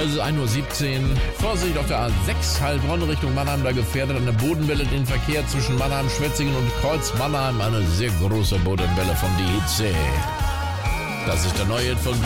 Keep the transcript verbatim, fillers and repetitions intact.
Es ist ein Uhr siebzehn. Vorsicht auf der A sechs, Heilbronn Richtung Mannheim. Da gefährdet eine Bodenwelle den Verkehr zwischen Mannheim, Schwetzingen und Kreuz Mannheim. Eine sehr große Bodenwelle von die Hitze. Das ist der neue Hit von